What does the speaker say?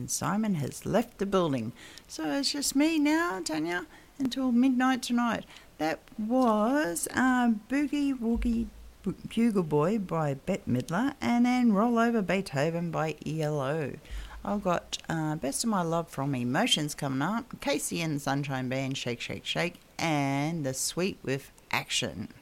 and Simon has left the building. So it's just me now, Tanya, until midnight tonight. That was Boogie Woogie Bugle Boy by Bette Midler, and then Roll Over Beethoven by ELO. I've got Best of My Love from Emotions coming up, Casey and the Sunshine Band, Shake, Shake, Shake, and The Sweet with Action.